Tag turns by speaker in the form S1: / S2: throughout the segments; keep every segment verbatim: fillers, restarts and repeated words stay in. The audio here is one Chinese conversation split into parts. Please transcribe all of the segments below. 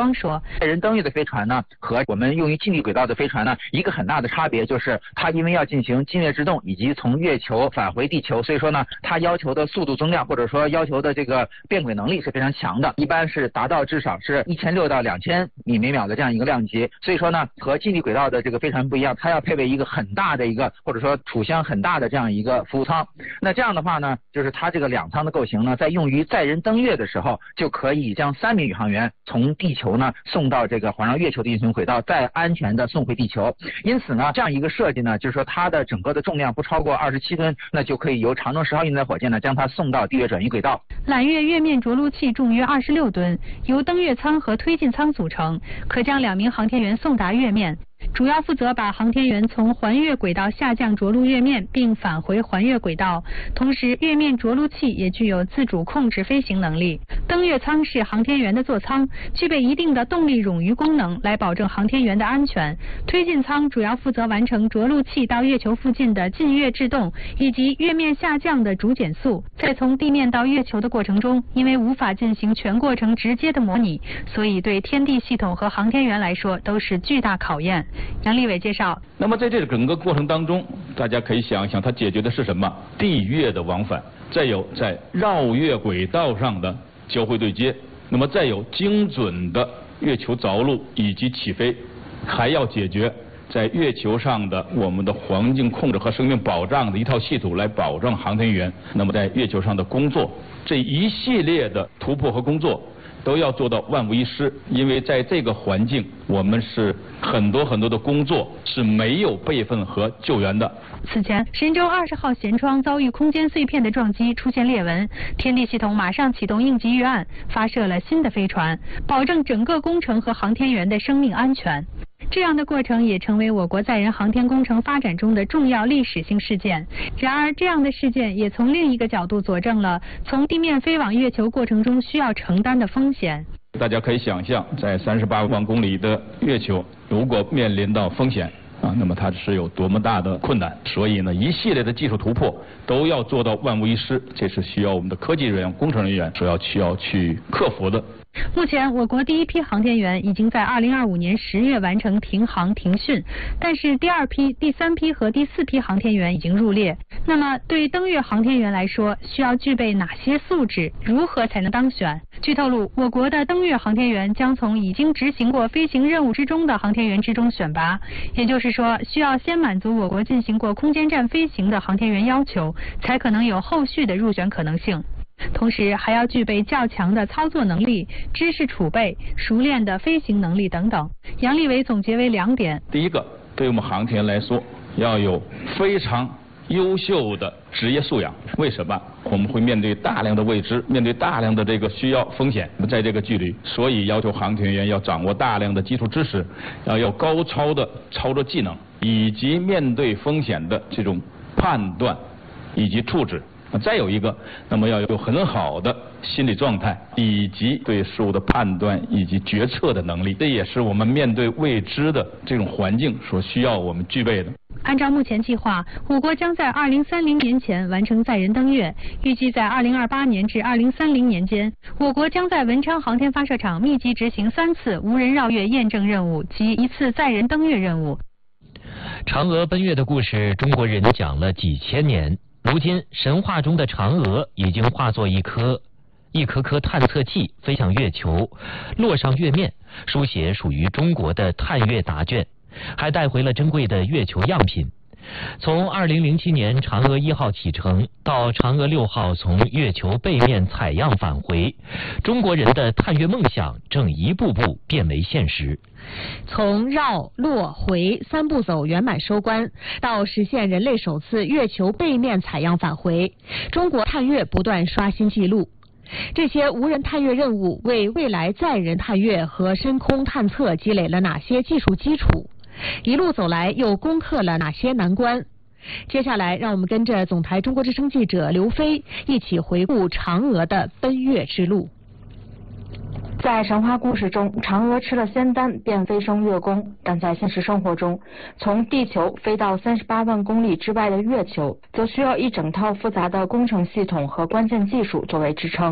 S1: 光说，
S2: 载人登月的飞船呢，和我们用于近地轨道的飞船呢，一个很大的差别就是它因为要进行近月制动以及从月球返回地球，所以说呢，它要求的速度增量或者说要求的这个变轨能力是非常强的，一般是达到至少是一千六到两千米每秒的这样一个量级。所以说呢，和近地轨道的这个飞船不一样，它要配备一个很大的一个或者说储箱很大的这样一个服务舱。那这样的话呢，就是它这个两舱的构型呢，在用于载人登月的时候，就可以将三名宇航员从地球呢送到这个环绕月球的运行轨道，再安全的送回地球。因此呢，这样一个设计呢，就是说它的整个的重量不超过二十七吨，那就可以由长征十号运载火箭呢将它送到地月转移轨道。
S1: 揽月月面着陆器重约二十六吨，由登月舱和推进舱组成，可将两名航天员送达月面。主要负责把航天员从环月轨道下降着陆月面，并返回环月轨道。同时，月面着陆器也具有自主控制飞行能力。登月舱是航天员的座舱，具备一定的动力冗余功能，来保证航天员的安全。推进舱主要负责完成着陆器到月球附近的近月制动，以及月面下降的主减速。在从地面到月球的过程中，因为无法进行全过程直接的模拟，所以对天地系统和航天员来说都是巨大考验。杨利伟介绍，
S3: 那么在这个整个过程当中，大家可以想一想，它解决的是什么？地月的往返，再有在绕月轨道上的交会对接，那么再有精准的月球着陆以及起飞，还要解决在月球上的我们的环境控制和生命保障的一套系统，来保证航天员那么在月球上的工作，这一系列的突破和工作都要做到万无一失。因为在这个环境，我们是很多很多的工作是没有备份和救援的。
S1: 此前，神舟二十号舷窗遭遇空间碎片的撞击，出现裂纹，天地系统马上启动应急预案，发射了新的飞船，保证整个工程和航天员的生命安全。这样的过程也成为我国载人航天工程发展中的重要历史性事件。然而，这样的事件也从另一个角度佐证了从地面飞往月球过程中需要承担的风险。
S3: 大家可以想象，在三十八万公里的月球，如果面临到风险啊，那么它是有多么大的困难。所以呢，一系列的技术突破都要做到万无一失，这是需要我们的科技人员、工程人员所要需要去克服的。
S1: 目前，我国第一批航天员已经在二零二五年十月完成停航停训，但是第二批、第三批和第四批航天员已经入列。那么，对登月航天员来说，需要具备哪些素质？如何才能当选？据透露，我国的登月航天员将从已经执行过飞行任务之中的航天员之中选拔，也就是说，需要先满足我国进行过空间站飞行的航天员要求，才可能有后续的入选可能性。同时还要具备较强的操作能力、知识储备、熟练的飞行能力等等。杨利伟总结为两点：
S3: 第一个，对我们航天员来说，要有非常优秀的职业素养。为什么？我们会面对大量的未知，面对大量的这个需要风险，在这个距离，所以要求航天员要掌握大量的基础知识，要有高超的操作技能，以及面对风险的这种判断以及处置。再有一个，那么要有很好的心理状态，以及对事物的判断以及决策的能力，这也是我们面对未知的这种环境所需要我们具备的。
S1: 按照目前计划，我国将在二零三零年前完成载人登月，预计在二零二八年至二零三零年间，我国将在文昌航天发射场密集执行三次无人绕月验证任务及一次载人登月任务。
S4: 嫦娥奔月的故事，中国人讲了几千年。如今，神话中的嫦娥已经化作一颗一颗颗探测器飞向月球，落上月面，书写属于中国的探月答卷，还带回了珍贵的月球样品。从二零零七年嫦娥一号启程到嫦娥六号从月球背面采样返回，中国人的探月梦想正一步步变为现实。
S5: 从绕、落、回三步走圆满收官，到实现人类首次月球背面采样返回，中国探月不断刷新纪录。这些无人探月任务为未来载人探月和深空探测积累了哪些技术基础？一路走来又攻克了哪些难关？接下来，让我们跟着总台中国之声记者刘飞一起回顾嫦娥的奔月之路。
S6: 在神话故事中，嫦娥吃了仙丹便飞升月宫，但在现实生活中，从地球飞到三十八万公里之外的月球，则需要一整套复杂的工程系统和关键技术作为支撑。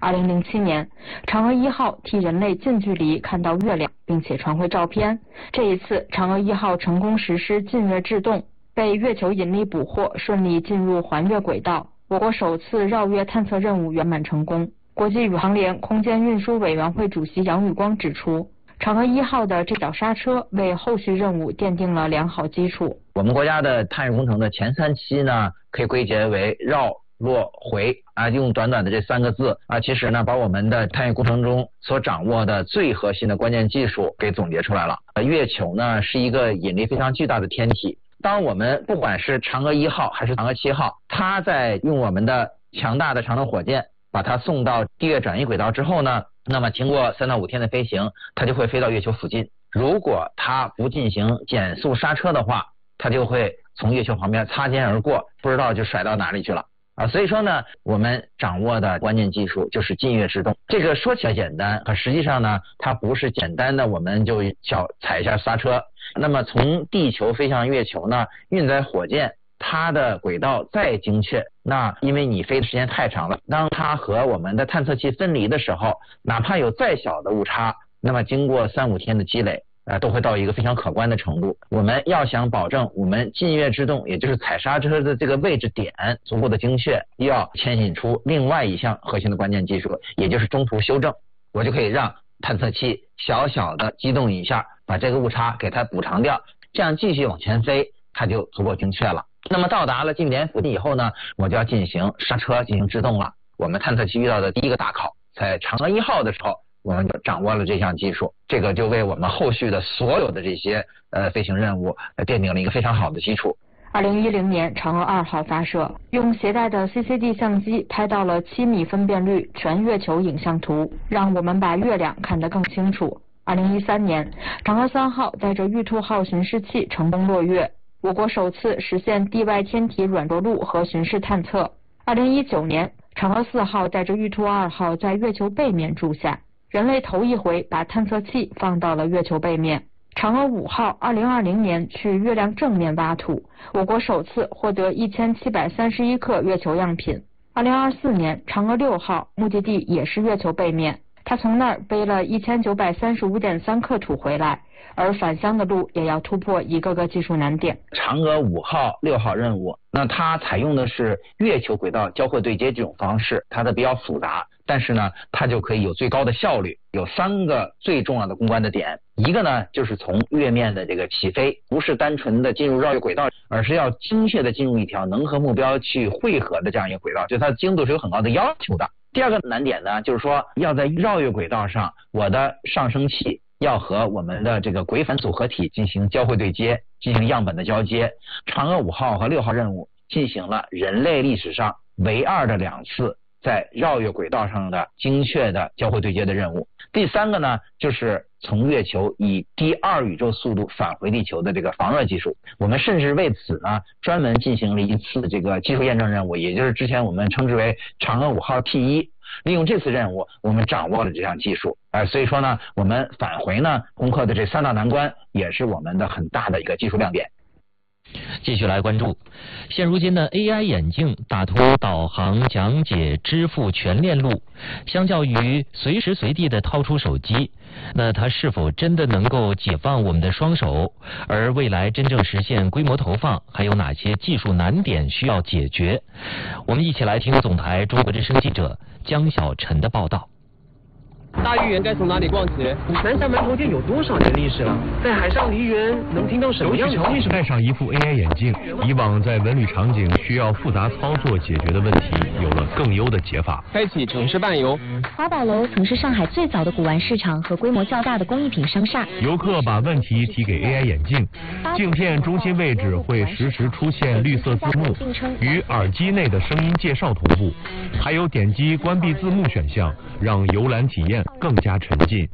S6: 二零零七年，嫦娥一号替人类近距离看到月亮，并且传回照片。这一次，嫦娥一号成功实施近月制动，被月球引力捕获，顺利进入环月轨道。我国首次绕月探测任务圆满成功。国际宇航联空间运输委员会主席杨宇光指出，嫦娥一号的这脚刹车为后续任务奠定了良好基础。
S2: 我们国家的探月工程的前三期呢，可以归结为绕、落、回啊，用短短的这三个字啊，其实呢，把我们的探月过程中所掌握的最核心的关键技术给总结出来了。呃，月球呢是一个引力非常巨大的天体，当我们不管是嫦娥一号还是嫦娥七号，它在用我们的强大的长征火箭把它送到地月转移轨道之后呢，那么经过三到五天的飞行，它就会飞到月球附近。如果它不进行减速刹车的话，它就会从月球旁边擦肩而过，不知道就甩到哪里去了。啊，所以说呢，我们掌握的关键技术就是近月制动。这个说起来简单，可实际上呢，它不是简单的我们就脚踩一下刹车。那么从地球飞向月球呢，运载火箭它的轨道再精确，那因为你飞的时间太长了，当它和我们的探测器分离的时候，哪怕有再小的误差，那么经过三五天的积累，呃，都会到一个非常可观的程度。我们要想保证我们近月制动，也就是踩刹车的这个位置点足够的精确，要牵引出另外一项核心的关键技术，也就是中途修正。我就可以让探测器小小的机动一下，把这个误差给它补偿掉，这样继续往前飞，它就足够精确了。那么到达了近点附近以后呢，我就要进行刹车进行制动了。我们探测器遇到的第一个大考，在嫦娥一号的时候，我们就掌握了这项技术，这个就为我们后续的所有的这些呃飞行任务奠定了一个非常好的基础。
S6: 二零一零年，嫦娥二号发射，用携带的 C C D 相机拍到了七米分辨率全月球影像图，让我们把月亮看得更清楚。二零一三年，嫦娥三号带着玉兔号巡视器成功落月，我国首次实现地外天体软着陆和巡视探测。二零一九年，嫦娥四号带着玉兔二号在月球背面驻下，人类头一回把探测器放到了月球背面。嫦娥五号二零二零年去月亮正面挖土，我国首次获得一千七百三十一克月球样品。二零二四年，嫦娥六号目的地也是月球背面，它从那儿背了一千九百三十五点三克土回来，而返乡的路也要突破一个个技术难点。
S2: 嫦娥五号、六号任务，那它采用的是月球轨道交会对接这种方式，它的比较复杂，但是呢，它就可以有最高的效率。有三个最重要的攻关的点，一个呢就是从月面的这个起飞，不是单纯的进入绕月轨道，而是要精确的进入一条能和目标去汇合的这样一个轨道，就它的精度是有很高的要求的。第二个难点呢，就是说要在绕月轨道上，我的上升器要和我们的这个轨返组合体进行交会对接，进行样本的交接。嫦娥五号和六号任务进行了人类历史上唯二的两次在绕月轨道上的精确的交会对接的任务。第三个呢，就是从月球以第二宇宙速度返回地球的这个防热技术。我们甚至为此呢，专门进行了一次这个技术验证任务，也就是之前我们称之为嫦娥五号 T 一。利用这次任务，我们掌握了这项技术，呃，所以说呢，我们返回呢攻克的这三大难关，也是我们的很大的一个技术亮点。
S4: 继续来关注，现如今的 A I 眼镜打通导航、讲解、支付全链路，相较于随时随地的掏出手机，那它是否真的能够解放我们的双手？而未来真正实现规模投放，还有哪些技术难点需要解决？我们一起来听总台中国之声记者江小晨的报道。
S7: 大豫园该从哪里逛起？
S8: 南峡门头店有多少年历史了？在海上梨园能听到什么样的？
S9: 尤其戴上一副 A I 眼镜，以往在文旅场景需要复杂操作解决的问题，有了更优的解法。
S7: 开启城市漫游。
S10: 华宝楼曾是上海最早的古玩市场和规模较大的工艺品商厦。
S9: 游客把问题提给 A I 眼镜，镜片中心位置会实时出现绿色字幕，与耳机内的声音介绍同步，还有点击关闭字幕选项，让游览体验更加沉浸。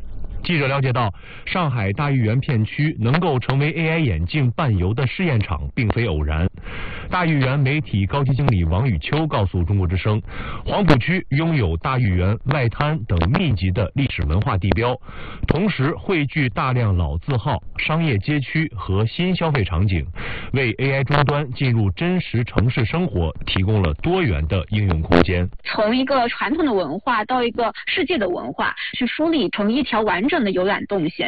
S9: 记者了解到，上海大豫园片区能够成为 A I 眼镜伴游的试验场，并非偶然。大豫园媒体高级经理王宇秋告诉中国之声，黄浦区拥有大豫园、外滩等密集的历史文化地标，同时汇聚大量老字号、商业街区和新消费场景，为 A I 终端进入真实城市生活提供了多元的应用空间。
S11: 从一个传统的文化到一个世界的文化，去梳理成一条完整的游览动线。